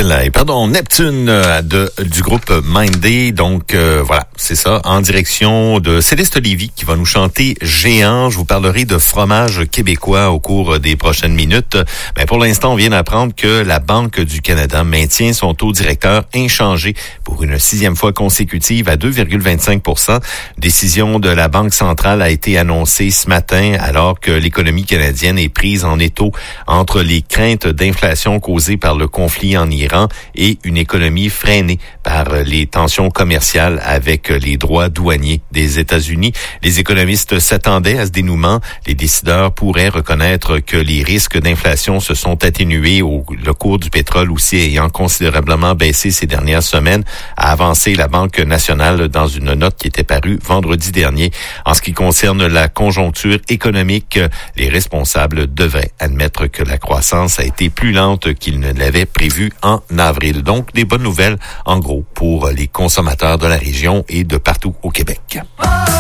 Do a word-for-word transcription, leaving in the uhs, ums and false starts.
Stella, et pardon, Neptune euh, de, du groupe Mindé. Donc euh, voilà, c'est ça, en direction de Céleste Lévy qui va nous chanter Géant. Je vous parlerai de fromage québécois au cours des prochaines minutes. Mais pour l'instant, on vient d'apprendre que la Banque du Canada maintient son taux directeur inchangé pour une sixième fois consécutive à deux virgule vingt-cinq pour cent. Décision de la Banque centrale a été annoncée ce matin alors que l'économie canadienne est prise en étau entre les craintes d'inflation causées par le conflit en Iran et une économie freinée par les tensions commerciales avec les droits douaniers des États-Unis. Les économistes s'attendaient à ce dénouement. Les décideurs pourraient reconnaître que les risques d'inflation se sont atténués, au, le cours du pétrole aussi ayant considérablement baissé ces dernières semaines, a avancé la Banque nationale dans une note qui était parue vendredi dernier. En ce qui concerne la conjoncture économique, les responsables devraient admettre que la croissance a été plus lente qu'ils ne l'avaient prévu en avril. Donc, des bonnes nouvelles, en gros, pour les consommateurs de la région et de partout au Québec.